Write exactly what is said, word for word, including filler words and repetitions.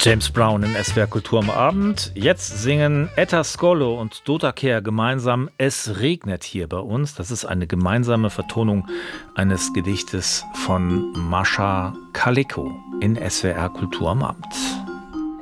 James Brown in S W R Kultur am Abend. Jetzt singen Etta Skolo und Dota Kehr gemeinsam Es regnet hier bei uns. Das ist eine gemeinsame Vertonung eines Gedichtes von Mascha Kaleko in S W R Kultur am Abend.